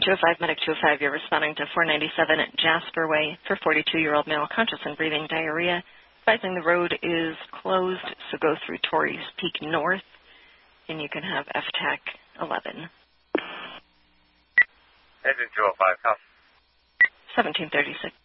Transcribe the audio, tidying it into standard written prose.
205, Medic 205, you're responding to 497 at Jasper Way for 42-year-old male, conscious and breathing diarrhea. Advising the road is closed, so go through Torrey's Peak North, and you can have FTAC 11. Engine 205, come. 1736.